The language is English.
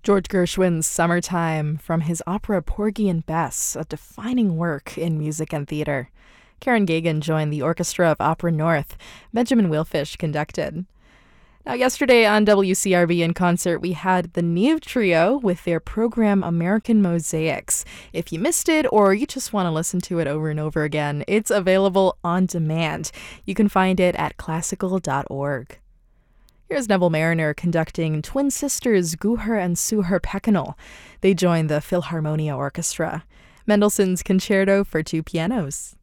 George Gershwin's Summertime from his opera Porgy and Bess, a defining work in music and theater. Karen Gagan joined the Orchestra of Opera North. Benjamin Wheelfish conducted. Now, yesterday on WCRB in concert, we had the Neve Trio with their program American Mosaics. If you missed it or you just want to listen to it over and over again, it's available on demand. You can find it at classical.org. Here's Neville Mariner conducting twin sisters Guher and Suher Pekanal. They join the Philharmonia Orchestra. Mendelssohn's Concerto for two pianos.